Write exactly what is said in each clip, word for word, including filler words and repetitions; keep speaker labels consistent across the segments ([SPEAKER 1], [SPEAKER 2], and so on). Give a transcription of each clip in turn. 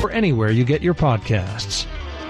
[SPEAKER 1] or anywhere you get your podcasts.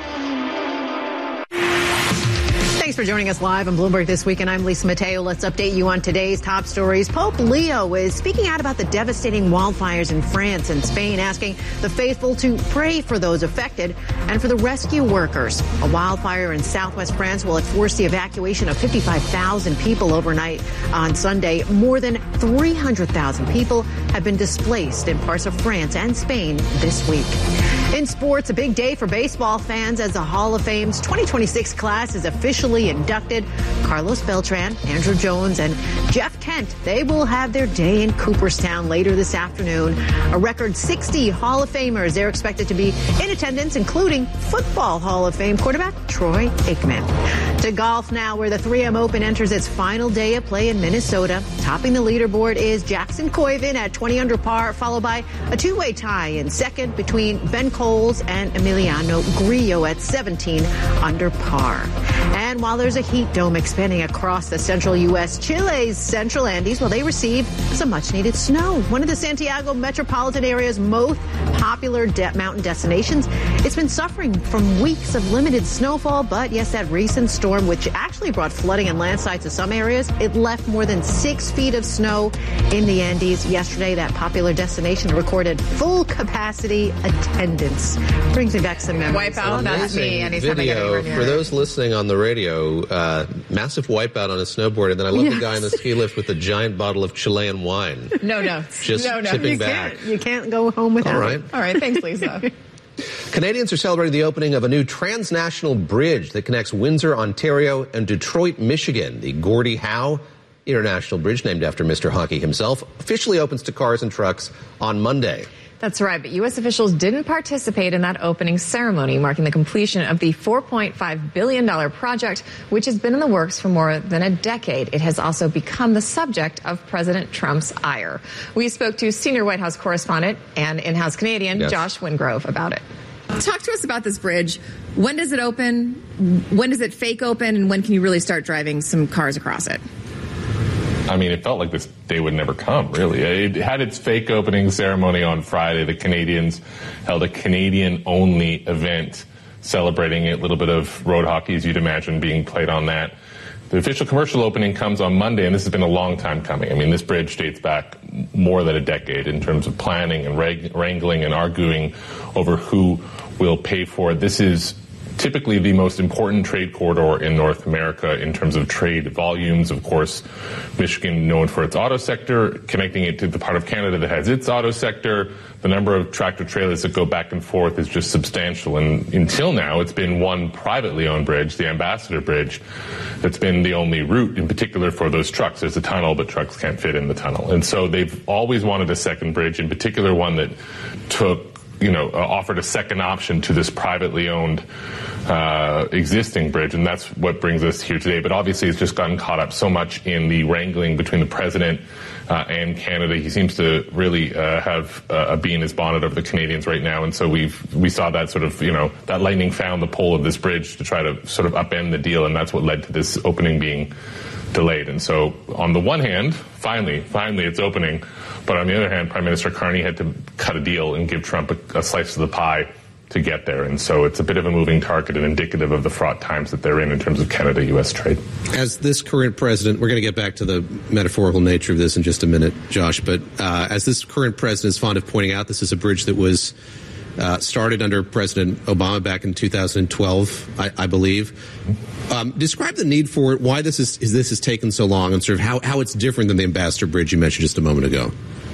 [SPEAKER 2] Thanks for joining us live on Bloomberg This Week, and I'm Lisa Mateo. Let's update you on today's top stories. Pope Leo is speaking out about the devastating wildfires in France and Spain, asking the faithful to pray for those affected and for the rescue workers. A wildfire in southwest France will have forced the evacuation of fifty-five thousand people overnight on Sunday. More than three hundred thousand people have been displaced in parts of France and Spain this week. In sports, a big day for baseball fans as the Hall of Fame's twenty twenty-six class is officially inducted. Carlos Beltran, Andrew Jones, and Jeff Kent, they will have their day in Cooperstown later this afternoon. A record sixty Hall of Famers, they're expected to be in attendance, including Football Hall of Fame quarterback Troy Aikman. To golf now, where the three M Open enters its final day of play in Minnesota. Topping the leaderboard is Jackson Koivin at twenty under par, followed by a two-way tie in second between Ben Coles and Emiliano Grillo at seventeen under par. And while there's a heat dome expanding across the central U S, Chile's central Andes, well, they received some much-needed snow. One of the Santiago metropolitan area's most popular de- mountain destinations. It's been suffering from weeks of limited snowfall, but yes, that recent storm, which actually brought flooding and landslides to some areas, it left more than six feet of snow in the Andes. Yesterday, that popular destination recorded full capacity attendance. Brings me back some memories.
[SPEAKER 3] Wipeout, that's me. Anytime
[SPEAKER 4] video
[SPEAKER 3] I get
[SPEAKER 4] for those listening on the radio. Uh, massive wipeout on a snowboard, and then I love
[SPEAKER 2] yes.
[SPEAKER 4] the guy on the ski lift with a giant bottle of Chilean wine.
[SPEAKER 3] No, no,
[SPEAKER 4] just
[SPEAKER 3] no, no.
[SPEAKER 4] tipping
[SPEAKER 2] you
[SPEAKER 4] back.
[SPEAKER 2] Can't, you can't go home without
[SPEAKER 4] All right.
[SPEAKER 2] it.
[SPEAKER 3] All right, thanks, Lisa.
[SPEAKER 4] Canadians are celebrating the opening of a new transnational bridge that connects Windsor, Ontario, and Detroit, Michigan. The Gordie Howe International Bridge, named after Mister Hockey himself, officially opens to cars and trucks on Monday.
[SPEAKER 3] That's right, but U S officials didn't participate in that opening ceremony, marking the completion of the four point five billion dollars project, which has been in the works for more than a decade. It has also become the subject of President Trump's ire. We spoke to senior White House correspondent and in-house Canadian
[SPEAKER 4] yes.
[SPEAKER 3] Josh Wingrove about it. Talk to us about this bridge. When does it open? When does it fake open? And when can you really start driving some cars across it?
[SPEAKER 5] I mean, it felt like this day would never come, really. It had its fake opening ceremony on Friday. The Canadians held a Canadian-only event celebrating a little bit of road hockey, as you'd imagine, being played on that. The official commercial opening comes on Monday, and this has been a long time coming. I mean, this bridge dates back more than a decade in terms of planning and reg- wrangling and arguing over who will pay for it. This is typically the most important trade corridor in North America in terms of trade volumes. Of course, Michigan known for its auto sector, connecting it to the part of Canada that has its auto sector. The number of tractor trailers that go back and forth is just substantial. And until now, it's been one privately owned bridge, the Ambassador Bridge, that's been the only route in particular for those trucks. There's a tunnel, but trucks can't fit in the tunnel. And so they've always wanted a second bridge, in particular one that took you know, uh, offered a second option to this privately owned uh, existing bridge, and that's what brings us here today. But obviously it's just gotten caught up so much in the wrangling between the president uh, and Canada. He seems to really uh, have uh, a bee in his bonnet over the Canadians right now, and so we've we saw that sort of, you know, that lightning found the pole of this bridge to try to sort of upend the deal, and that's what led to this opening being delayed. And so on the one hand, finally, finally it's opening. But on the other hand, Prime Minister Carney had to cut a deal and give Trump a, a slice of the pie to get there. And so it's a bit of a moving target and indicative of the fraught times that they're in in terms of Canada-U S trade.
[SPEAKER 4] As this current president, we're going to get back to the metaphorical nature of this in just a minute, Josh, but uh, as this current president is fond of pointing out, this is a bridge that was Uh, started under President Obama back in two thousand twelve, I, I believe. Um, describe the need for it, why this is, is this has taken so long, and sort of how, how it's different than the Ambassador Bridge you mentioned just a moment ago.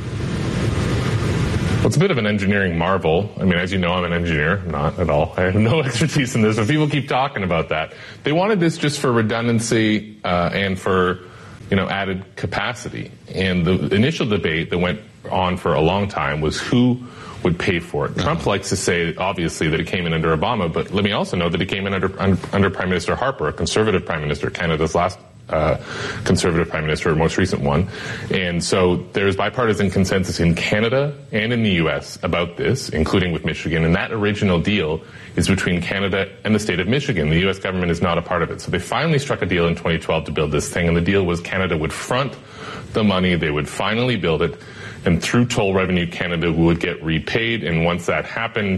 [SPEAKER 5] Well, it's a bit of an engineering marvel. I mean, as you know, I'm an engineer. Not at all. I have no expertise in this, but people keep talking about that. They wanted this just for redundancy uh, and for, you know, added capacity. And the initial debate that went on for a long time was who would pay for it. Trump likes to say, obviously, that it came in under Obama, but let me also know that it came in under, under, under Prime Minister Harper, a conservative prime minister, Canada's last uh, conservative prime minister, or most recent one. And so there's bipartisan consensus in Canada and in the U S about this, including with Michigan. And that original deal is between Canada and the state of Michigan. The U S government is not a part of it. So they finally struck a deal in twenty twelve to build this thing, and the deal was Canada would front the money, they would finally build it, and through toll revenue, Canada would get repaid. And once that happened,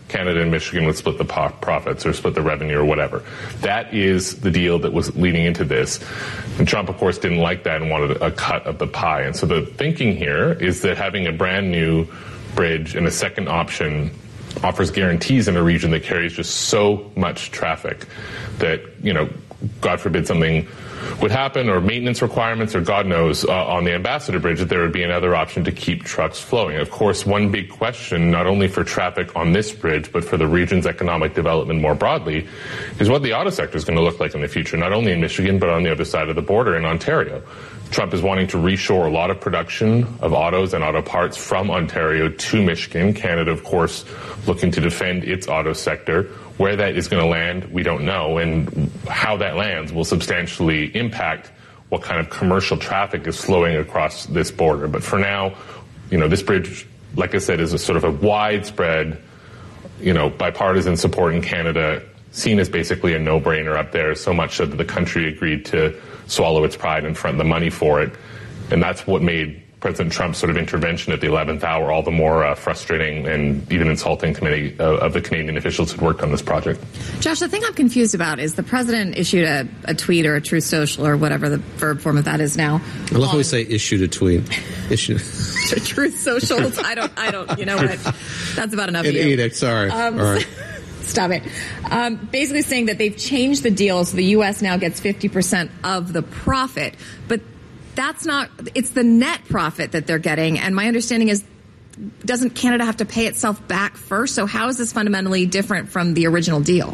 [SPEAKER 5] Canada and Michigan would split the po- profits or split the revenue or whatever. That is the deal that was leading into this. And Trump, of course, didn't like that and wanted a cut of the pie. And so the thinking here is that having a brand new bridge and a second option offers guarantees in a region that carries just so much traffic that, you know, God forbid something would happen, or maintenance requirements, or God knows, uh, on the Ambassador Bridge, that there would be another option to keep trucks flowing. Of course, one big question, not only for traffic on this bridge, but for the region's economic development more broadly, is what the auto sector is going to look like in the future, not only in Michigan, but on the other side of the border in Ontario. Trump is wanting to reshore a lot of production of autos and auto parts from Ontario to Michigan. Canada, of course, looking to defend its auto sector. Where that is going to land, we don't know, and how that lands will substantially impact what kind of commercial traffic is flowing across this border. But for now, you know, this bridge, like I said, is a sort of a widespread, you know, bipartisan support in Canada, seen as basically a no-brainer up there, so much so that the country agreed to swallow its pride and front the money for it. And that's what made President Trump's sort of intervention at the eleventh hour all the more uh, frustrating and even insulting to many uh, of the Canadian officials who worked on this project.
[SPEAKER 6] Josh, the thing I'm confused about is the president issued a, a tweet or a Truth Social or whatever the verb form of that is now.
[SPEAKER 4] I love how we say issued a tweet. Issued.
[SPEAKER 6] Truth Socials. I don't. I don't. You know what? That's about enough.
[SPEAKER 4] An
[SPEAKER 6] of you.
[SPEAKER 4] edict. Sorry. Um, All right.
[SPEAKER 6] Stop it. Um, basically saying that they've changed the deal so the U S now gets fifty percent of the profit, but that's not, it's the net profit that they're getting. And my understanding is, doesn't Canada have to pay itself back first? So how is this fundamentally different from the original deal?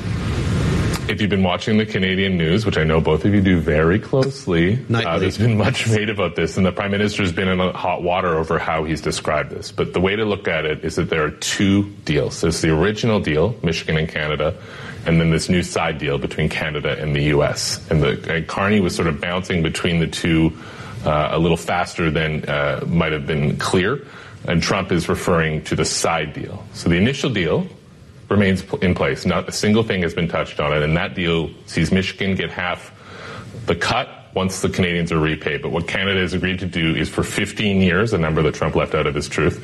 [SPEAKER 5] If you've been watching the Canadian news, which I know both of you do very closely, uh, there's been much made about this, and the Prime Minister's been in hot water over how he's described this. But the way to look at it is that there are two deals. There's the original deal, Michigan and Canada, and then this new side deal between Canada and the U S. And, the, and Carney was sort of bouncing between the two uh, a little faster than uh, might have been clear, and Trump is referring to the side deal. So the initial deal remains in place. Not a single thing has been touched on it, and that deal sees Michigan get half the cut once the Canadians are repaid. But what Canada has agreed to do is for fifteen years, a number that Trump left out of his truth,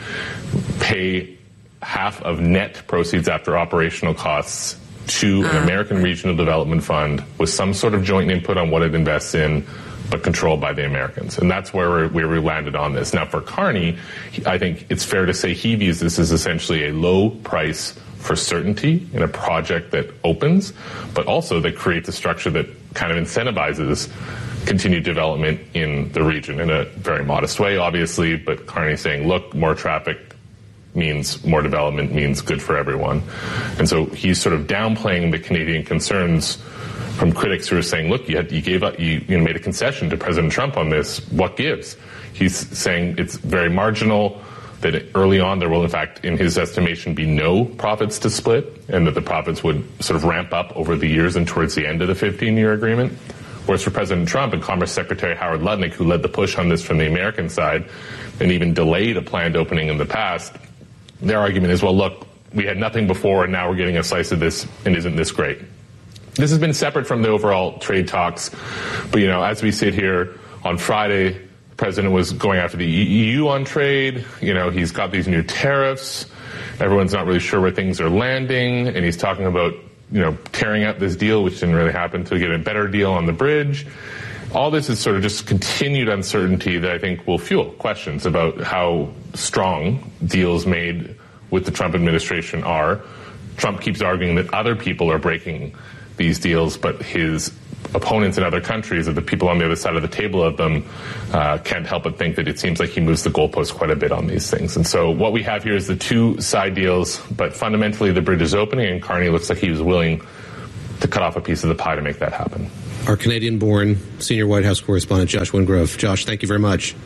[SPEAKER 5] pay half of net proceeds after operational costs to an American Regional Development Fund with some sort of joint input on what it invests in, but controlled by the Americans. And that's where, we're, where we landed on this. Now, for Carney, I think it's fair to say he views this as essentially a low price for certainty in a project that opens, but also that creates a structure that kind of incentivizes continued development in the region in a very modest way, obviously, but Carney saying, look, more traffic means more development, means good for everyone. And so he's sort of downplaying the Canadian concerns from critics who are saying, look, you, had, you gave up, you, you made a concession to President Trump on this. What gives? He's saying it's very marginal, that early on there will, in fact, in his estimation, be no profits to split, and that the profits would sort of ramp up over the years and towards the end of the fifteen-year agreement. Whereas for President Trump and Commerce Secretary Howard Lutnick, who led the push on this from the American side and even delayed a planned opening in the past, their argument is, well, look, we had nothing before and now we're getting a slice of this, and isn't this great? This has been separate from the overall trade talks, but, you know, as we sit here on Friday, the president was going after the E U on trade. You know, he's got these new tariffs. Everyone's not really sure where things are landing, and he's talking about, you know, tearing up this deal, which didn't really happen, to get a better deal on the bridge. All this is sort of just continued uncertainty that I think will fuel questions about how strong deals made with the Trump administration are. Trump keeps arguing that other people are breaking these deals, but his opponents in other countries, or the people on the other side of the table of them, uh, can't help but think that it seems like he moves the goalposts quite a bit on these things. And so what we have here is the two side deals, but fundamentally the bridge is opening, and Carney looks like he was willing to cut off a piece of the pie to make that happen.
[SPEAKER 4] Our Canadian-born senior White House correspondent, Josh Wingrove. Josh, thank you very much.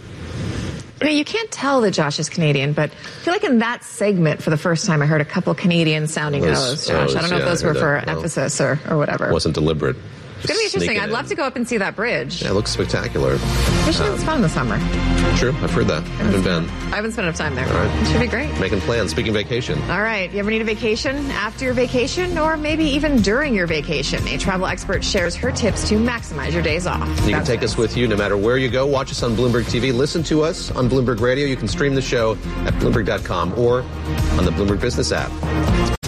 [SPEAKER 3] I mean, you can't tell that Josh is Canadian, but I feel like in that segment, for the first time, I heard a couple Canadian-sounding O's, Josh.
[SPEAKER 7] O's,
[SPEAKER 3] I don't know
[SPEAKER 7] yeah,
[SPEAKER 3] if those were for
[SPEAKER 7] that.
[SPEAKER 3] emphasis or, or whatever.
[SPEAKER 7] It wasn't deliberate.
[SPEAKER 3] It's going to be interesting. I'd love to go up and see that bridge.
[SPEAKER 7] Yeah, it looks spectacular.
[SPEAKER 3] Michigan's um, fun in the summer.
[SPEAKER 7] True. I've heard that. I haven't been.
[SPEAKER 3] I haven't spent enough time there.
[SPEAKER 7] All right.
[SPEAKER 3] It should be great.
[SPEAKER 7] Making plans. Speaking vacation.
[SPEAKER 3] All right. You ever need a vacation? After your vacation or maybe even during your vacation? A travel expert shares her tips to maximize your days off.
[SPEAKER 7] You can take us with you no matter where you go. Watch us on Bloomberg T V. Listen to us on Bloomberg Radio. You can stream the show at Bloomberg dot com or on the Bloomberg Business app.